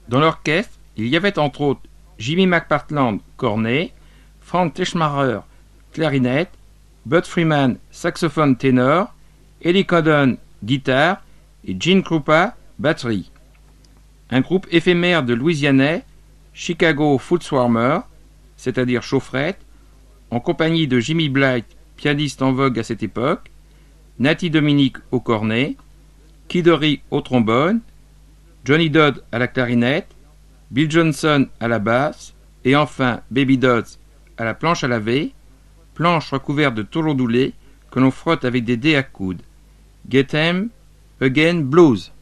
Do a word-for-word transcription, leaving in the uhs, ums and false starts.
Dans l'orchestre, il y avait entre autres Jimmy McPartland, cornet, Frank Teschmacher, clarinette, Bud Freeman, saxophone ténor, Ellie Condon, guitare et Gene Krupa, batterie. Un groupe éphémère de Louisianais, Chicago Footswarmer, c'est-à-dire chaufferette, en compagnie de Jimmy Blight, pianiste en vogue à cette époque, Natty Dominic au cornet, Kid Ory au trombone, Johnny Dodd à la clarinette, Bill Johnson à la basse, et enfin Baby Dodds à la planche à laver, planche recouverte de taureau ondulé que l'on frotte avec des dés à coude. Get 'em Again Blues.